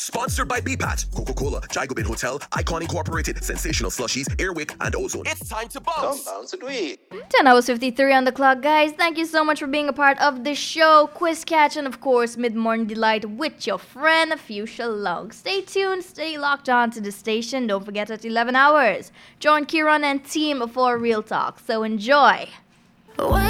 Sponsored by BPAT, Coca-Cola, Jacobin Hotel, Icon Incorporated, Sensational Slushies, Airwick, and Ozone. It's time to bounce. Come bounce it we. 10 hours 53 on the clock, guys. Thank you so much for being a part of the show. Quiz Catch and, of course, Mid-Morning Delight with your friend, Fuchsia Lung. Stay tuned, stay locked on to the station. Don't forget at 11 hours. Join Kieran and team for Real Talk. So enjoy. When